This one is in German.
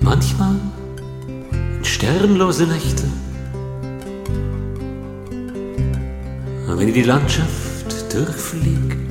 manchmal in sternlose Nächte, wenn die Landschaft durchfliegt